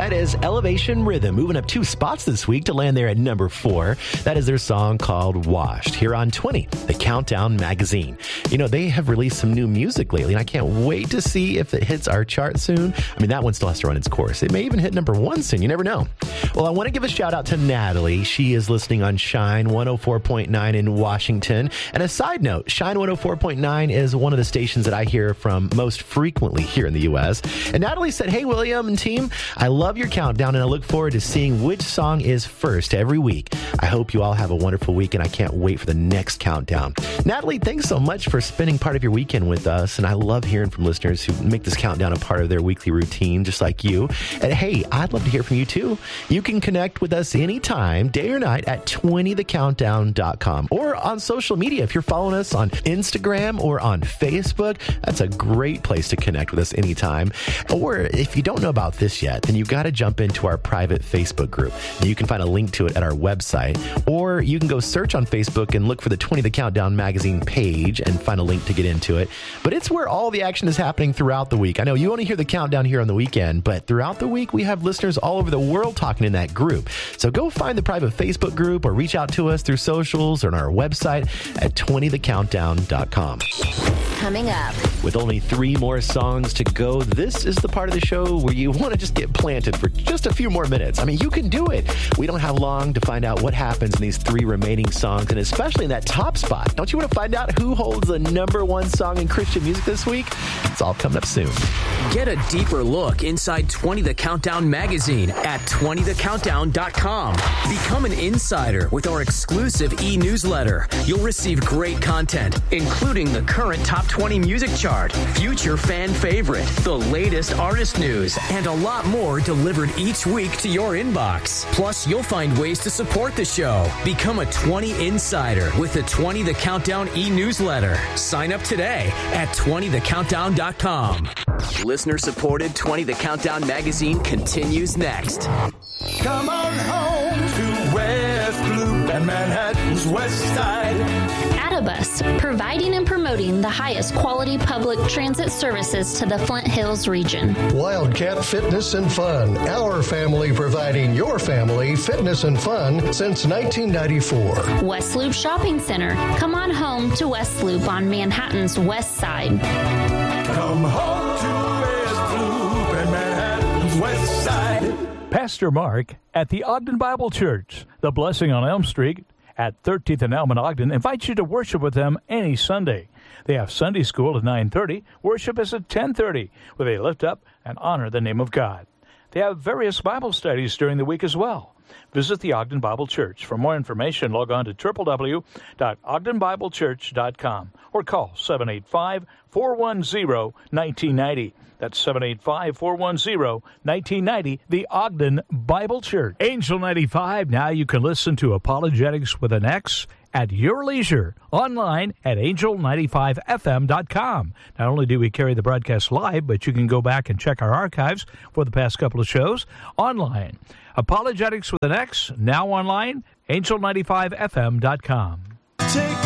That is Elevation Rhythm, moving up 2 spots this week to land there at number 4. That is their song called Washed, here on 20, the Countdown Magazine. You know, they have released some new music lately, and I can't wait to see if it hits our chart soon. I mean, that one still has to run its course. It may even hit number 1 soon. You never know. Well, I want to give a shout out to Natalie. She is listening on Shine 104.9 in Washington. And a side note, Shine 104.9 is one of the stations that I hear from most frequently here in the U.S. And Natalie said, "Hey, William and team, I love your countdown, and I look forward to seeing which song is first every week. I hope you all have a wonderful week, and I can't wait for the next countdown." Natalie, thanks so much for spending part of your weekend with us, and I love hearing from listeners who make this countdown a part of their weekly routine, just like you. And hey, I'd love to hear from you too. You can connect with us anytime, day or night, at 20thecountdown.com or on social media. If you're following us on Instagram or on Facebook, that's a great place to connect with us anytime. Or if you don't know about this yet, then you've got to jump into our private Facebook group. You can find a link to it at our website, or you can go search on Facebook and look for the 20 The Countdown magazine page and find a link to get into it. But it's where all the action is happening throughout the week. I know you only hear the countdown here on the weekend, but throughout the week, we have listeners all over the world talking in that group. So go find the private Facebook group or reach out to us through socials or on our website at 20thecountdown.com. Coming up. With only 3 more songs to go, this is the part of the show where you want to just get planted for just a few more minutes. I mean, you can do it. We don't have long to find out what happens in these 3 remaining songs, and especially in that top spot. Don't you want to find out who holds the number 1 song in Christian music this week? It's all coming up soon. Get a deeper look inside 20 The Countdown magazine at 20thecountdown.com. Become an insider with our exclusive e-newsletter. You'll receive great content, including the current top 20 music chart, future fan favorite, the latest artist news, and a lot more delivered each week to your inbox. Plus, you'll find ways to support the show. Become a 20 insider with the 20 The Countdown e-newsletter. Sign up today at 20thecountdown.com. Listener-supported 20 The Countdown magazine continues next. Come on home to West Loop and Manhattan's West Side. Adabus, providing and promoting the highest quality public transit services to the Flint Hills region. Wildcat Fitness and Fun, our family providing your family fitness and fun since 1994. West Loop Shopping Center, come on home to West Loop on Manhattan's West Side. Come home to West Loop and Manhattan's West Side. Pastor Mark at the Ogden Bible Church, The Blessing on Elm Street at 13th and Elm in Ogden, invites you to worship with them any Sunday. They have Sunday school at 9:30. Worship is at 10:30, where they lift up and honor the name of God. They have various Bible studies during the week as well. Visit the Ogden Bible Church. For more information, log on to www.ogdenbiblechurch.com or call 785-410-1990. That's 785-410-1990, the Ogden Bible Church. Angel 95, now you can listen to Apologetics with an X at your leisure, online at angel95fm.com. Not only do we carry the broadcast live, but you can go back and check our archives for the past couple of shows online. Apologetics with an X, now online, angel95fm.com.